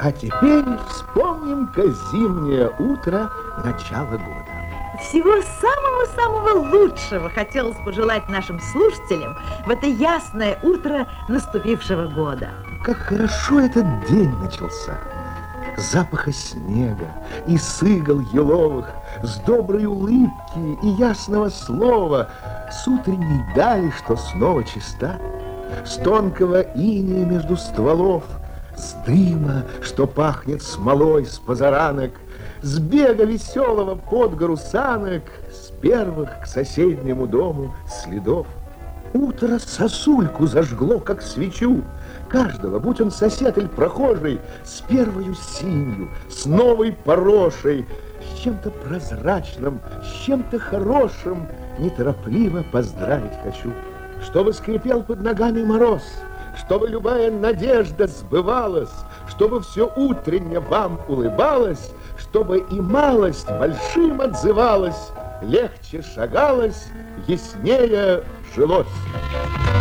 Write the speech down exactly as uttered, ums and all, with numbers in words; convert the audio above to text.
А теперь вспомним-ка зимнее утро начала года. Всего самого-самого лучшего хотелось пожелать нашим слушателям в это ясное утро наступившего года. Как хорошо этот день начался. Запаха снега и с игл еловых, с доброй улыбки и ясного слова, с утренней дали, что снова чиста, с тонкого инея между стволов, с дыма, что пахнет смолой с позаранок, с бега веселого под гору санок, с первых к соседнему дому следов. Утро сосульку зажгло, как свечу. Каждого, будь он сосед или прохожий, с первою синью, с новой порошей, с чем-то прозрачным, с чем-то хорошим неторопливо поздравить хочу. Чтобы скрипел под ногами мороз, чтобы любая надежда сбывалась, чтобы все утренне вам улыбалось, чтобы и малость большим отзывалась, легче шагалось, яснее жилось.